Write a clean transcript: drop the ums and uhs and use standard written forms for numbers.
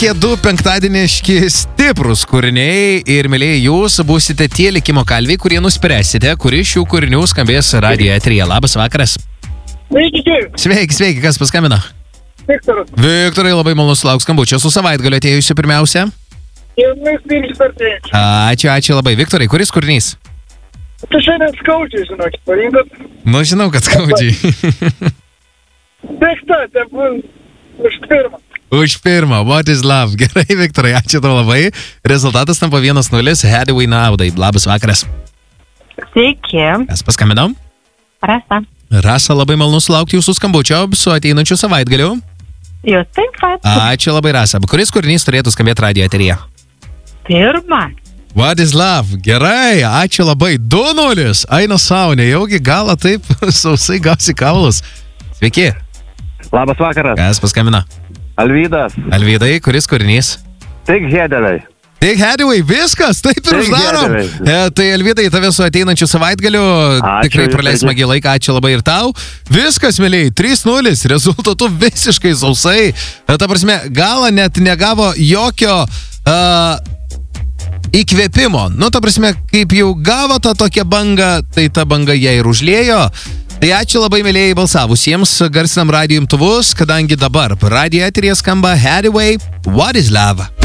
Tokie du penktadieniški stiprus kūriniai ir, mėlyje, jūs būsite tie likimo kalviai, kurie nuspręsite, kuri šių kūrinių skambės radijo eteryje. Labas vakaras. Sveiki, kas paskambina? Viktorai, labai malonu sulaukti skambučio. Su savaitgaliu atėjusiu pirmiausia. Ačiū labai. Viktorai, kuris kūrinys? Tu šiandien skaudžiai, žinokit, parinkat. Nu, žinau, kad skaudžiai. Teksta, te bus už pirmą. Už pirmą, What is Love. Gerai, Viktorai, ačiū tau labai. Rezultatas tampa 1-0, Hadaway Naudai. Labas vakaras. Sveiki. Kas paskambinam? Rasa. Rasa, labai malonu sulaukti jūsų skambučio su ateinančiu savaitgaliu. Jūs taip pat. Ačiū labai, Rasa. Kuris kūrinys turėtų skambėti radijo eteryje? Pirma. What is Love. Gerai, ačiū labai. 2-0. Aina sau, nejaugi galą taip sausai gausi kaulus. Sveiki. Labas vakaras. Kas paskambina? Alvydas. Alvydai, kuris kūrinys? Tik Hadaway. Tik Hadaway, viskas, taip ir uždarom. Tai Alvydai, tave su ateinančiu savaitgaliu. Tikrai praleis smagi laiką, ačiū labai ir tau. Viskas, mėlyje, 3-0, rezultatu visiškai sausai. Ta prasme, galą net negavo jokio įkvėpimo. Nu, ta prasme, kaip jau gavo tą tokią bangą, tai ta banga ją ir užliejo. Tai ačiū labai, mėlyje, balsavusiems, garsinam radijo imtuvus, kadangi dabar radijo eteryje skamba Hadaway, What is Love.